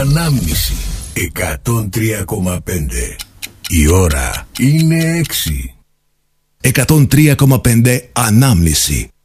Ανάμνηση 103,5. Η ώρα είναι 6. 103,5 Ανάμνηση.